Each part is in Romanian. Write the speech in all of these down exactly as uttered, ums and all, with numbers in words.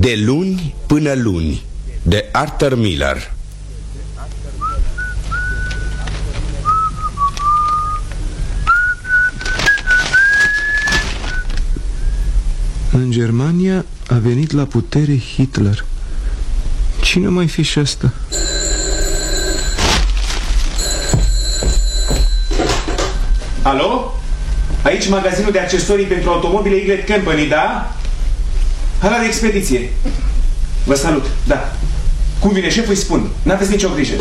De luni până luni, de Arthur Miller. În Germania a venit la putere Hitler. Cine mai fi și ăsta? Alo? Aici magazinul de accesorii pentru automobile Eaglet Company, da? Hala de expediție. Vă salut, da. Cum vine șeful, îi spun. N-aveți nicio grijă.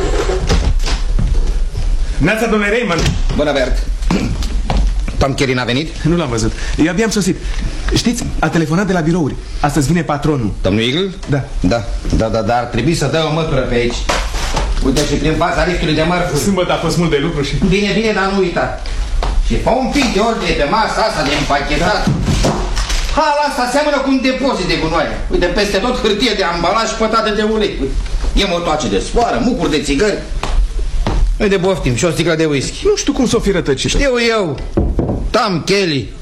Neața, domnule Raymond. Bună, Bert. Tom Kerin a venit? Nu l-am văzut. Eu abia am sosit. Știți, a telefonat de la birouri. Astăzi vine patronul. Domnul Eagle? Da. Da, da, da, dar ar trebui să dă o mătură pe aici. Uite și prin fața liftului de mărfuri. Sâmbătă a fost mult de lucru și... Bine, bine, dar nu uita. Și fă un pic de ordine pe masa asta de împachetat. Hala asta seamănă cu un depozit de gunoaie. Uite, peste tot hârtie de ambalaj și pătate de ulei. E motoace de sfoară, mucuri de țigări. Uite, boftim și o sticlă de whisky. Nu știu cum s-o fi rătăcită. Știu eu. Tom Kelly.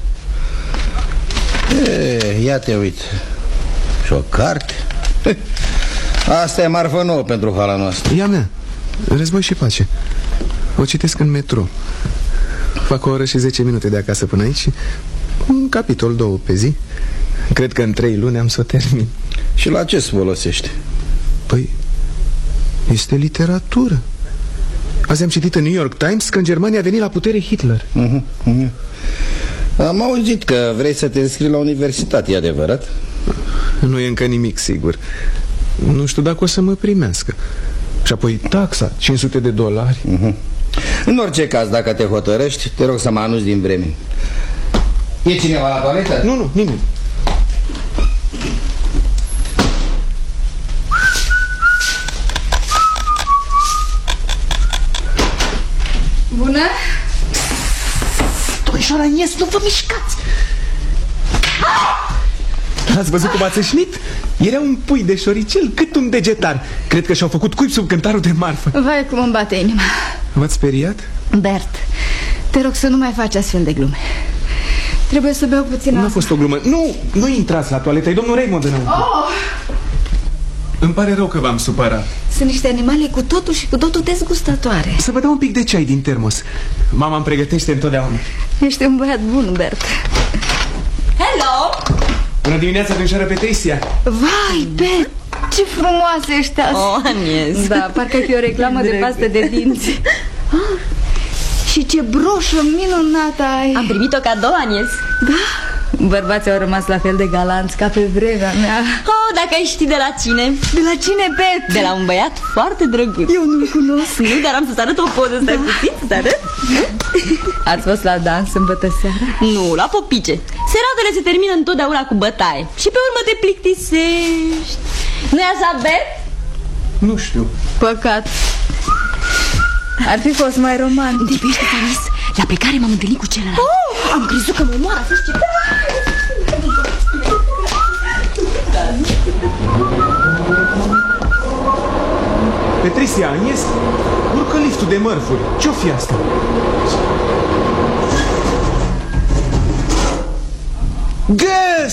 E, ia te uite. Și o carte. Asta e marfă nouă pentru hala noastră. Ea mea, Război și pace. O citesc în metro. Fac o oră și zece minute de acasă până aici. Un capitol, două pe zi. Cred că în trei luni am să o termin. Și la ce se folosește? Păi, este literatură. Azi am citit în New York Times că în Germania a venit la putere Hitler. uh-huh, uh-huh. Am auzit că vrei să te înscrii la universitate, e adevărat? Nu e încă nimic sigur. Nu știu dacă o să mă primească. Și apoi taxa, cinci sute de dolari. uh-huh. În orice caz, dacă te hotărăști, te rog să mă anunți din vreme. E cineva la toaletă? Nu, nu, nimeni. Bună? Domnișoara Agnes, nu vă mișcați! Ați văzut cum ați ășnit? Era un pui de șoricel cât un degetar. Cred că și-au făcut cuib sub cântarul de marfă. Vai cum îmi bate inima. V-ați speriat? Bert, te rog să nu mai faci astfel de glume. Trebuie să beau puțin apă. Nu a fost o glumă. Nu, nu intrați la toaletă, e domnul Raymond înăuntru. Oh! Îmi pare rău că v-am supărat. Sunt niște animale cu totul și cu totul dezgustătoare. Să vă dau un pic de ceai din termos. Mama îmi pregătește întotdeauna. Ești un băiat bun, Bert. Hello! Bună dimineața, domnișoară Peteisia. Vai, Bert, ce frumoasă ești azi. Oh, Agnes. Da, parcă e o reclamă de pastă de dinți. Ah, și ce broșă minunată ai. Am primit-o cadou, Agnes. Da? Bărbații au rămas la fel de galanți ca pe vremea mea. Oh, dacă ai ști de la cine. De la cine, Bert? De la un băiat foarte drăguț. Eu nu-l cunosc. Nu, dar am să-ți arăt o poză. Stai da. puțin, să-ți arăt. Ați fost la dans sâmbătă seara? Nu, la popice. Seratele se termină întotdeauna cu bătaie. Și pe urmă te plictisești. Nu-i așa, Bert? Nu știu. Păcat. Ar fi fost mai romantic. Unde ești, Paris? La plecare m-am întâlnit cu celălalt. Oh! Am crezut că mă moară, a fost ce... Petricia, Agnes, urcă liftul de mărfuri. Ce-o fi asta? Gus!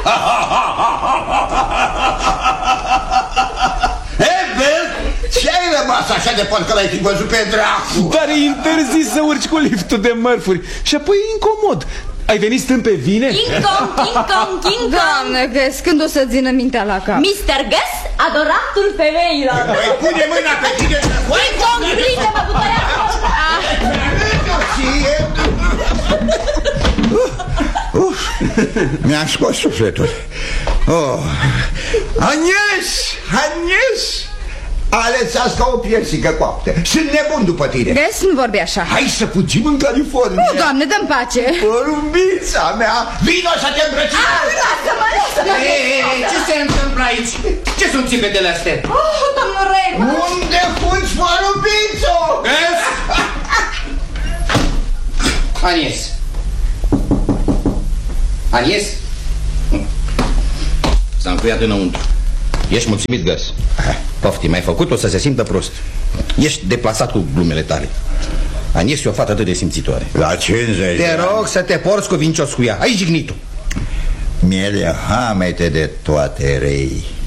Ce ai rămas așa de parcă l-ai fi văzut pe dracu? Dar e interzis să urci cu liftul de mărfuri. Și apoi e incomod. Ai venit stând pe vine? King Kong, King Kong, King Kong. Doamne, Gus, când o să țină mintea la cap? mister Gus, adoratul femeilor. Păi pune mâna pe tine. King Kong, prinde-mă cu băiatul. Mi-a scos sufletul. Oh. Agnes, Agnes, alesați ca o piersică coaptă. Sunt nebun după tine. Gus, nu vorbi așa. Hai să fugim în California. Nu, Doamne, dă-mi pace. Porumbița mea, vino să te îmbrățim. Ah, lasă-mă, lasă-mă. Ei, ei, ei, ce se întâmplă aici? Ce sunt țipetele astea? Oh, domnul Raymond. Unde fugi, porumbițo? Gus! Agnes. Agnes? S-a încuiat înăuntru. Ești mulțumit, Gus? Poftim, ai făcut-o să se simtă prost. Ești deplasat cu glumele tale. Agnes e o fată atât de simțitoare. La cincizeci. Te rog să te porți cuvincios cu ea. Ai jignit-o. Miele hamete de toate rei.